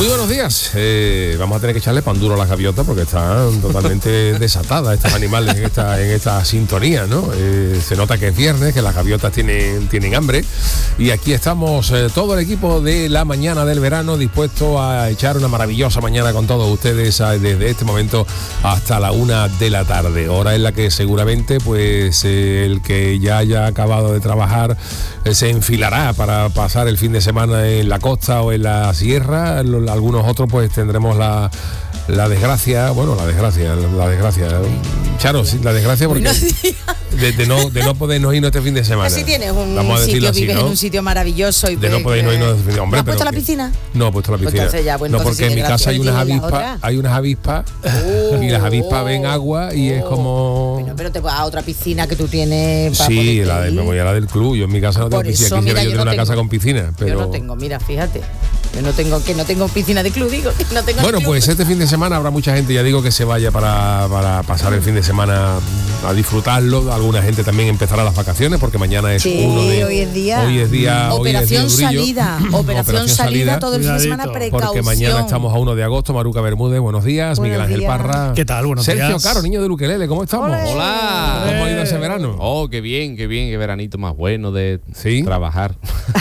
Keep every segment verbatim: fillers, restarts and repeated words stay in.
Muy buenos días. Eh, vamos a tener que echarle pan duro a las gaviotas porque están totalmente desatadas estos animales en esta, en esta sintonía, ¿no? Eh, se nota que es viernes, que las gaviotas tienen, tienen hambre. Y aquí estamos eh, todo el equipo de la mañana del verano dispuesto a echar una maravillosa mañana con todos ustedes a, desde este momento hasta la una de la tarde. Hora en la que seguramente pues eh, el que ya haya acabado de trabajar eh, se enfilará para pasar el fin de semana en la costa o en la sierra. Algunos otros pues tendremos la, la desgracia, bueno, la desgracia, la desgracia, Charo, sí, la desgracia porque de, de, no, de no podernos irnos este fin de semana. Así tienes un así, sitio, vives ¿no? en un sitio maravilloso y de no podernos irnos este fin de semana. Hombre, ¿has puesto pero la piscina? No he puesto la piscina. Pues ya, bueno, no, porque en mi casa hay unas avispas, hay unas avispas oh, y las avispas ven agua y oh, es como. Bueno, pero te vas a otra piscina que tú tienes. Para sí, la de, me voy a la del club. Yo en mi casa no tengo Por piscina. Eso, Quisiera mira, yo yo tener no una tengo, casa con piscina, pero. Yo no tengo, mira, fíjate. Yo no tengo, que no tengo piscina de club, digo, que no tengo. Bueno, pues este fin de semana habrá mucha gente, ya digo, que se vaya para, para pasar el fin de semana a disfrutarlo. Alguna gente también empezará las vacaciones porque mañana es sí, uno de. hoy es día. Hoy es día. Operación hoy es día salida. Operación, Operación salida, salida todo el fin de semana, precaución. Porque mañana estamos a uno de agosto. Maruca Bermúdez, buenos días. Buenos Miguel Ángel días. Parra. ¿Qué tal? Buenos Sergio días. Caro, niño de Luquelele, ¿cómo estamos? Olé. Hola. ¿Cómo ha ido ese verano? Oh, qué bien, qué bien, qué veranito más bueno de ¿Sí? trabajar.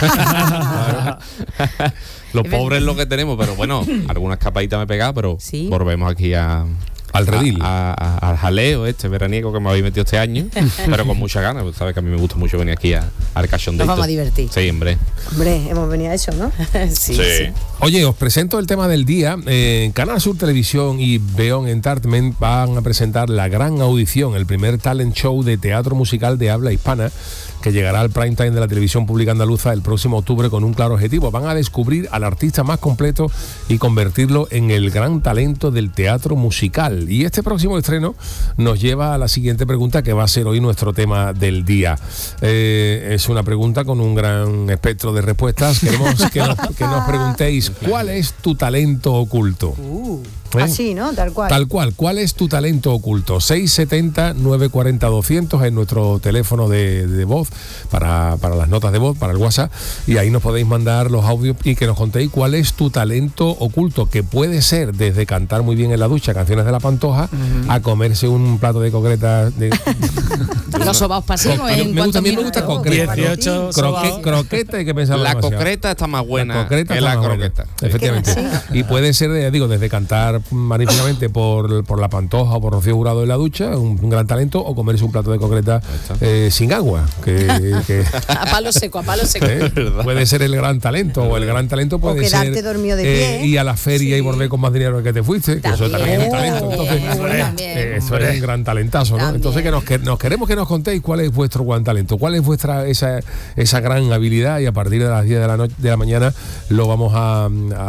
Los pobres es lo que tenemos, pero bueno, alguna escapadita me he pegado, pero ¿sí? volvemos aquí a... Al redil. A, a, a, al jaleo este veraniego que me habéis metido este año, pero con muchas ganas, pues sabes que a mí me gusta mucho venir aquí a, al cachondeito. Nos vamos a divertir. Sí, hombre. Hombre, hemos venido a eso, ¿no? sí, sí. sí. Oye, os presento el tema del día. Eh, Canal Sur Televisión y Beon Entertainment van a presentar La Gran Audición, el primer talent show de teatro musical de habla hispana que llegará al prime time de la televisión pública andaluza el próximo octubre con un claro objetivo. Van a descubrir al artista más completo y convertirlo en el gran talento del teatro musical. Y este próximo estreno nos lleva a la siguiente pregunta que va a ser hoy nuestro tema del día. Eh, es una pregunta con un gran espectro de respuestas. Queremos que nos, que nos preguntéis ¿cuál es tu talento oculto? Uh. ¿Eh? Así, ¿no? Tal cual. Tal cual. ¿Cuál es tu talento oculto? seis setenta, nueve cuarenta, doscientos es nuestro teléfono de, de voz para, para las notas de voz, para el WhatsApp, y ahí nos podéis mandar los audios y que nos contéis cuál es tu talento oculto, que puede ser desde cantar muy bien en la ducha canciones de La Pantoja uh-huh. a comerse un plato de concretas de... Los sobaos pasivos en me gusta, a mí me gusta concreta. dieciocho Croque, croqueta hay que pensar La demasiado. concreta está más buena la que la croqueta. Efectivamente. Y puede ser, digo, desde cantar magníficamente por, por La Pantoja o por Rocío Jurado en la ducha, un, un gran talento, o comerse un plato de concreta eh, sin agua. Que, que, a palo seco, a palo seco. ¿eh? Puede ser el gran talento, o el gran talento puede o quedarte ser dormido de pie. Eh, ir a la feria sí. y volver con más dinero que te fuiste, que eso también es un talento. Entonces, eh, eso es un gran talentazo, ¿no? También. Entonces que nos, que nos queremos que nos contéis cuál es vuestro gran talento, cuál es vuestra esa, esa gran habilidad, y a partir de las diez de la, noche, de la mañana lo vamos a,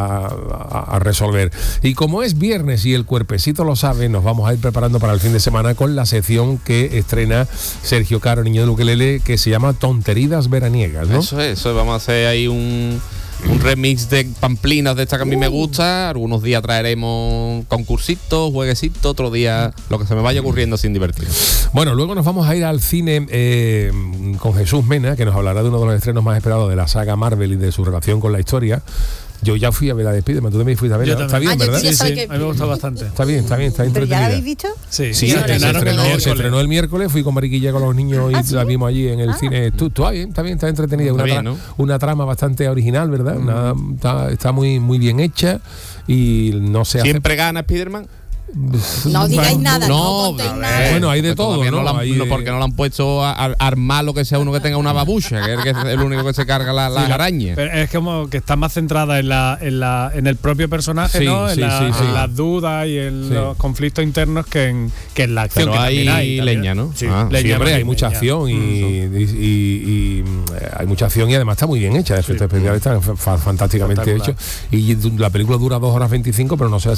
a, a resolver. Y como es viernes y el cuerpecito lo sabe, nos vamos a ir preparando para el fin de semana con la sección que estrena Sergio Caro, niño de Luquelele, que se llama Tonteridas Veraniegas, ¿no? Eso es, eso vamos a hacer ahí un... un remix de pamplinas de esta que a mí me gusta. Algunos días traeremos concursitos, jueguecitos, otro día lo que se me vaya ocurriendo sin divertir. Bueno, luego nos vamos a ir al cine eh, con Jesús Mena, que nos hablará de uno de los estrenos más esperados de la saga Marvel y de su relación con la historia. Yo ya fui a ver la de Spiderman, tú también fuiste a verla. Está bien, ah, ¿verdad? Sí, sí, que... a mí me gusta bastante. Está bien, está bien, está entretenida. ¿Pero ya la habéis visto? Sí, sí, sí, se, se, estrenó, el se estrenó el miércoles, fui con Mariquilla con los niños y ¿Ah, sí? la vimos allí en el ah. cine. Tú, tú, bien, está bien, está entretenida. Está una, bien, tra ¿no? una trama bastante original, ¿verdad? Mm. Una, está, está muy, muy bien hecha y no se hace... ¿Siempre gana Spiderman? No digáis nada, no, no contéis ver, nada. Bueno, hay de todo, no, ¿no? la, Hay no de... porque no le han puesto a, a armar lo que sea uno que tenga una babucha, que es, que es el único que se carga la, las sí, arañas. Pero es como que está más centrada en la en la en el propio personaje, sí, ¿no? En, sí, la, sí, sí. en las dudas y en sí. los conflictos internos que en, que en la acción. Pero que hay, hay leña, ¿no? Sí, Ah, leña, Sí, hombre, hay leña. mucha acción y, y, y, y, y hay mucha acción y además está muy bien hecha. Efectos sí. especiales están fa fantásticamente hechos. Y la película dura dos horas veinticinco, pero no se